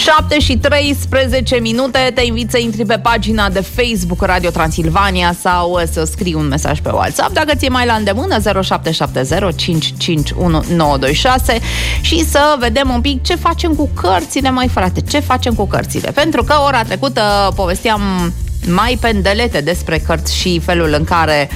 7:13. Te invit să intri pe pagina de Facebook Radio Transilvania sau să scrii un mesaj pe WhatsApp dacă ți-e mai la îndemână, 0770 551 926, și să vedem un pic ce facem cu cărțile, mai frate, ce facem cu cărțile. Pentru că ora trecută povesteam mai pendelete despre cărți și felul în care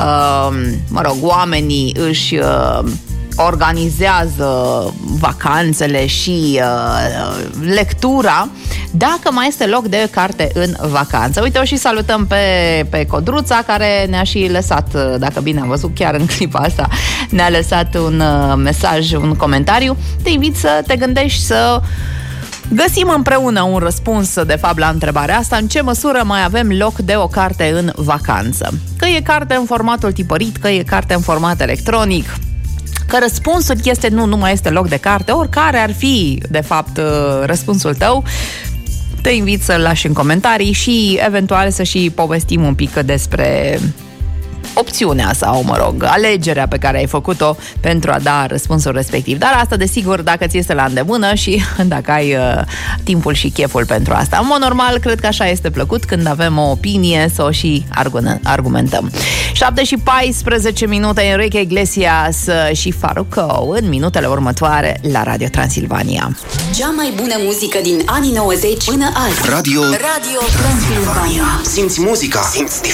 oamenii își organizează vacanțele și lectura, dacă mai este loc de carte în vacanță. Uite, o și salutăm pe Codruța, care ne-a și lăsat, dacă bine am văzut chiar în clipa asta, ne-a lăsat un mesaj, un comentariu. Te invit să te gândești să găsim împreună un răspuns, de fapt, la întrebarea asta: în ce măsură mai avem loc de o carte în vacanță? Că e carte în formatul tipărit, că e carte în format electronic, că răspunsul este nu mai este loc de carte, oricare ar fi, de fapt, răspunsul tău, te invit să-l lași în comentarii și eventual să și povestim un pic despre opțiunea sau, alegerea pe care ai făcut-o pentru a da răspunsul respectiv. Dar asta, desigur, dacă ți este la îndemână și dacă ai timpul și cheful pentru asta. În mod normal, cred că așa este plăcut când avem o opinie să o și argumentăm. 7:14, Enrique Iglesias și Farruko în minutele următoare la Radio Transilvania. Cea mai bună muzică din anii 90 până azi. Radio Transilvania. Simți muzica, simți